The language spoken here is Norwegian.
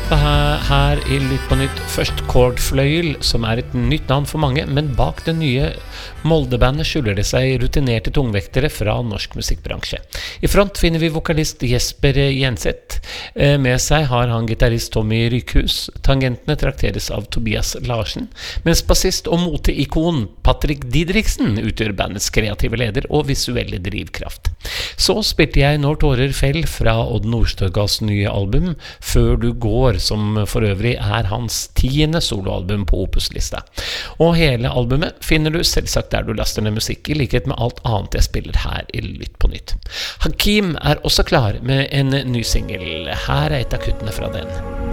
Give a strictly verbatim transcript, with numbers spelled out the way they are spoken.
Her, her i Lytt på nytt. Først Kordfløyel, som er et nytt navn for mange, men bak det nye Molde-bandet skjuler det seg rutinerte tungvektere fra norsk musikkbransje. I front finner vi vokalist Jesper Jenseth. Med seg har han gitarist Tommy Rykhus. Tangentene trakteres av Tobias Larsen, mens bassist og moteikon Patrick Didriksen utgjør bandets kreative leder og visuelle drivkraft. Så spilte jeg Når tårer fell fra Odd Nordstogas nye album Før du går, som for øvrig er hans tiende soloalbum på Opus-lista. Og hele albumet finner du selvsagt der du laster ned musikk, i likhet med alt annet jeg spiller her i Lytt på nytt. Hakim er også klar med en ny single. Her er et av kuttene fra den.